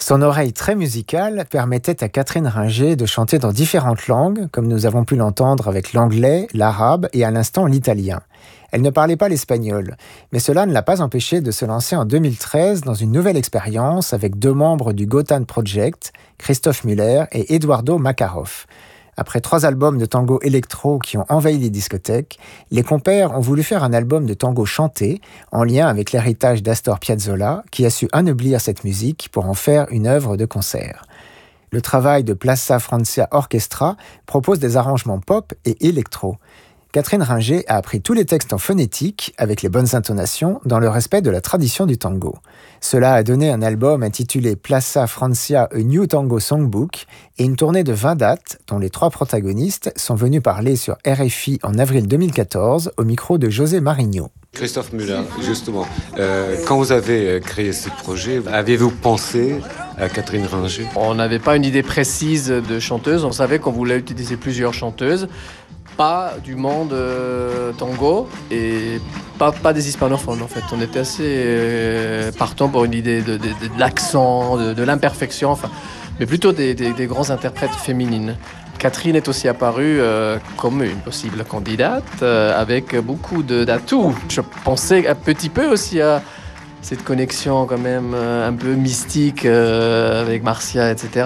Son oreille très musicale permettait à Catherine Ringer de chanter dans différentes langues, comme nous avons pu l'entendre avec l'anglais, l'arabe et à l'instant l'italien. Elle ne parlait pas l'espagnol, mais cela ne l'a pas empêchée de se lancer en 2013 dans une nouvelle expérience avec 2 membres du Gotan Project, Christophe Muller et Eduardo Makarov. Après 3 albums de tango électro qui ont envahi les discothèques, les compères ont voulu faire un album de tango chanté en lien avec l'héritage d'Astor Piazzolla qui a su anoblir cette musique pour en faire une œuvre de concert. Le travail de Plaça Francia Orchestra propose des arrangements pop et électro. Catherine Ringer a appris tous les textes en phonétique, avec les bonnes intonations, dans le respect de la tradition du tango. Cela a donné un album intitulé Plaça Francia A New Tango Songbook et une tournée de 20 dates, dont les 3 protagonistes sont venus parler sur RFI en avril 2014 au micro de José Marigno. Christophe Muller, justement, quand vous avez créé ce projet, avez-vous pensé à Catherine Ringer ? On n'avait pas une idée précise de chanteuse, on savait qu'on voulait utiliser plusieurs chanteuses, pas du monde tango et pas des hispanophones en fait. On était assez partant pour une idée de l'accent, de l'imperfection, enfin, mais plutôt des grands interprètes féminines. Catherine est aussi apparue comme une possible candidate avec beaucoup d'atouts. Je pensais un petit peu aussi à cette connexion quand même un peu mystique avec Marcia, etc.